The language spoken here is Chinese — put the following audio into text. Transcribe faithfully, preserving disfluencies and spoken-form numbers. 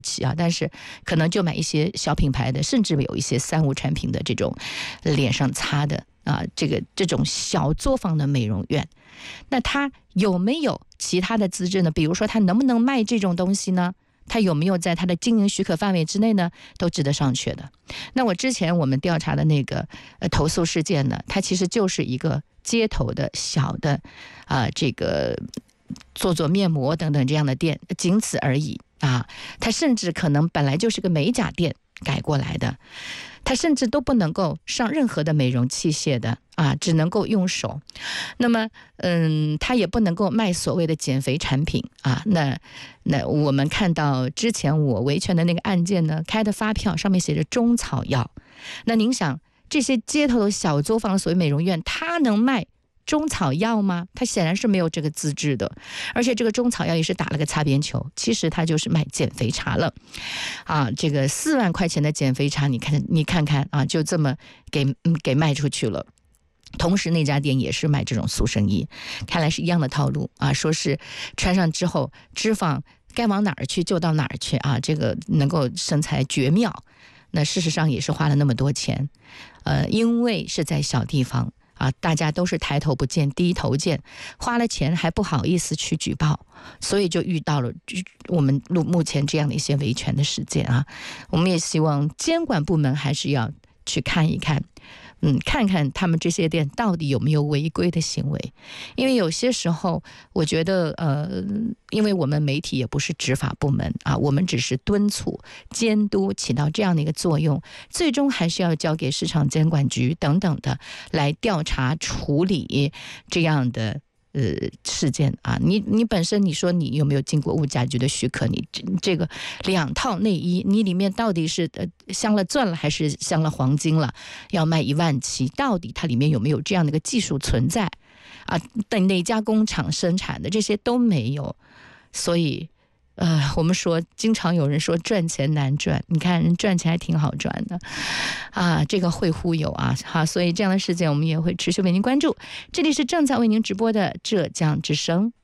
起啊，但是可能就买一些小品牌的，甚至有一些三无产品的这种脸上擦的啊，这个这种小作坊的美容院，那它有没有其他的资质呢？比如说它能不能卖这种东西呢？它有没有在它的经营许可范围之内呢？都值得商榷的。那我之前我们调查的那个呃投诉事件呢，它其实就是一个街头的小的啊、呃、这个做做面膜等等这样的店，仅此而已啊。它甚至可能本来就是个美甲店改过来的，它甚至都不能够上任何的美容器械的啊，只能够用手。那么，嗯，它也不能够卖所谓的减肥产品啊。那那我们看到之前我维权的那个案件呢，开的发票上面写着中草药。那您想，这些街头的小作坊的所谓美容院，它能卖中草药吗？它显然是没有这个资质的，而且这个中草药也是打了个擦边球，其实它就是卖减肥茶了啊！这个四万块钱的减肥茶，你看你看看啊，就这么给、嗯、给卖出去了。同时那家店也是卖这种速生衣，看来是一样的套路啊，说是穿上之后脂肪该往哪儿去就到哪儿去啊，这个能够身材绝妙。那事实上也是花了那么多钱，呃，因为是在小地方啊，大家都是抬头不见低头见，花了钱还不好意思去举报，所以就遇到了我们目前这样的一些维权的事件啊。我们也希望监管部门还是要去看一看，嗯，看看他们这些店到底有没有违规的行为。因为有些时候我觉得呃，因为我们媒体也不是执法部门啊，我们只是敦促监督，起到这样的一个作用，最终还是要交给市场监管局等等的来调查处理这样的呃事件啊。你你本身你说你有没有经过物价局的许可？你这个两套内衣，你里面到底是呃镶了钻了还是镶了黄金了？要卖一万七，到底它里面有没有这样的一个技术存在啊？等哪家工厂生产的，这些都没有。所以呃，我们说经常有人说赚钱难赚，你看人赚钱还挺好赚的啊，这个会忽悠啊。好，所以这样的事件我们也会持续为您关注。这里是正在为您直播的浙江之声。